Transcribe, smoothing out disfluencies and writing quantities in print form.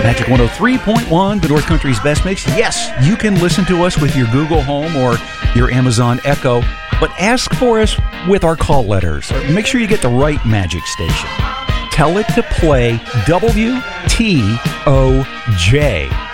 Magic 103.1, the North Country's best mix. Yes, you can listen to us with your Google Home or your Amazon Echo, but ask for us with our call letters. Make sure you get the right Magic station. Tell it to play WTOJ.